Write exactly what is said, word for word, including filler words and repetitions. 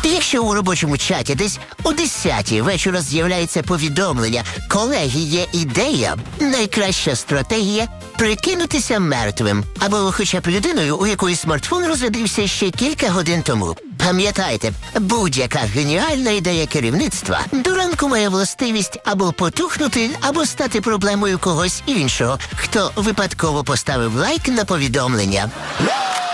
Якщо у робочому чаті десь о десятій вечора з'являється повідомлення «Колеги, є ідея», найкраща стратегія – прикинутися мертвим. Або хоча б людиною, у якої смартфон розрядився ще кілька годин тому. Пам'ятайте, будь-яка геніальна ідея керівництва до ранку має властивість або потухнути, або стати проблемою когось іншого, хто випадково поставив лайк на повідомлення.